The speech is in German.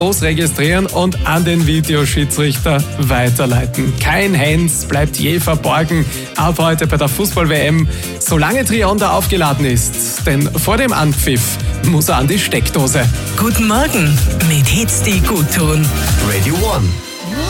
registrieren und an den Videoschiedsrichter weiterleiten. Kein Hands bleibt je verborgen, ab heute bei der Fußball-WM, solange Trion da aufgeladen ist. Denn vor dem Anpfiff muss er an die Steckdose. Guten Morgen mit Hits, die gut tun. Radio One.